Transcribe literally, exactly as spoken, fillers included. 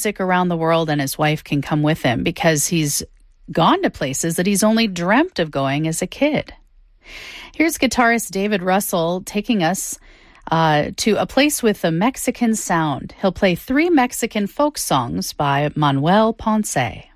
music around the world, and his wife can come with him because he's gone to places that he's only dreamt of going as a kid. Here's guitarist David Russell taking us uh, to a place with a Mexican sound. He'll play three Mexican folk songs by Manuel Ponce.